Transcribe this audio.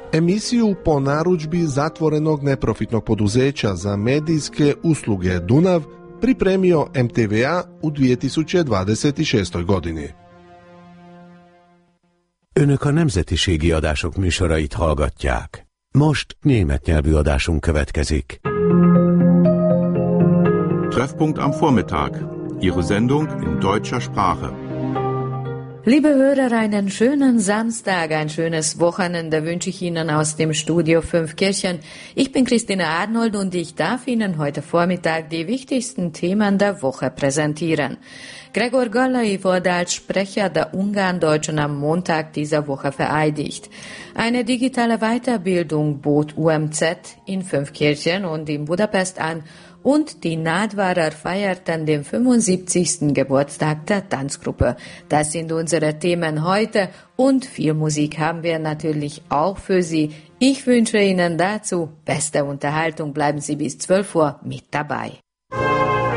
Emisiju po narudžbi zatvorenog neprofitnog poduzeća za medijske usluge Dunav pripremio MTVA u 2026. godini. Önök a nemzetiségi adások műsorait hallgatják. Most német nyelvű adásunk következik. Treffpunkt am Vormittag. Ihre Sendung in deutscher Sprache. Liebe Hörer, einen schönen Samstag, ein schönes Wochenende wünsche ich Ihnen aus dem Studio 5 Kirchen. Ich bin Christina Arnold und ich darf Ihnen heute Vormittag die wichtigsten Themen der Woche präsentieren. Gregor Gallai wurde als Sprecher der Ungarndeutschen am Montag dieser Woche vereidigt. Eine digitale Weiterbildung bot UMZ in 5 Kirchen und in Budapest an und die Nadwarer feierten den 75. Geburtstag der Tanzgruppe. Das sind unsere Themen heute und viel Musik haben wir natürlich auch für Sie. Ich wünsche Ihnen dazu beste Unterhaltung. Bleiben Sie bis 12 Uhr mit dabei.